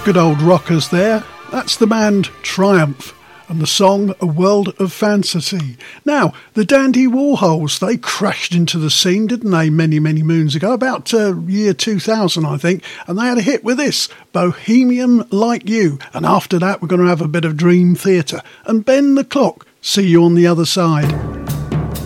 Good old rockers there. That's the band Triumph and the song A World of Fantasy. Now, the Dandy Warhols, they crashed into the scene, didn't they, many, many moons ago, about year 2000, I think, and they had a hit with this, Bohemian Like You, and after that we're going to have a bit of Dream Theatre and Bend the Clock. See you on the other side.